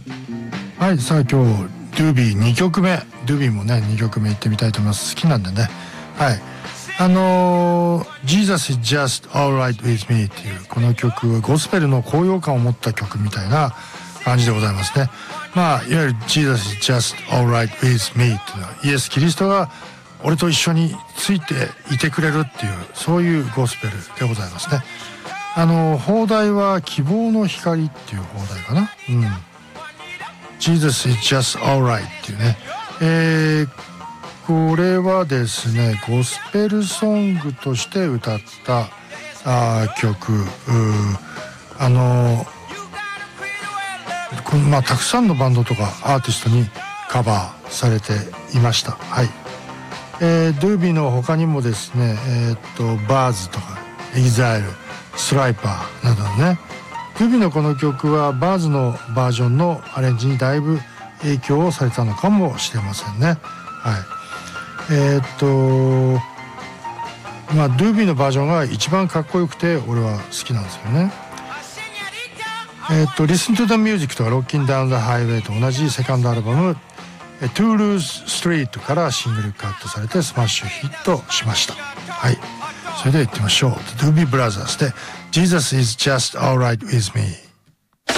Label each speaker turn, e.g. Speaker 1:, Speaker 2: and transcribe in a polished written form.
Speaker 1: はい、さあ今日ドゥービー2曲目、ドゥービーもね2曲目いってみたいと思います。好きなんでね。はい、Jesus is just alright with me っていうこの曲、ゴスペルの高揚感を持った曲みたいな感じでございますね。まあいわゆる Jesus is just alright with me っていうのはイエス・キリストが俺と一緒についていてくれるっていう、そういうゴスペルでございますね。邦題は希望の光っていう邦題かな。Jesus is just alright っていうね、これはですねゴスペルソングとして歌った曲、たくさんのバンドとかアーティストにカバーされていました。はい、ドゥービーの他にもですね、バーズとかエグザイル、スライパーなどね、ドゥービーのこの曲はバーズのバージョンのアレンジにだいぶ影響をされたのかもしれませんね。はい、ドゥービーのバージョンが一番かっこよくて俺は好きなんですよね。Listen to the Music とか Rocking Down the Highway と同じセカンドアルバムトゥールーズ・ストリートからシングルカットされてスマッシュヒットしました。はい、それでは行ってみましょう。 The Doobie Brothers で Jesus is just alright with me。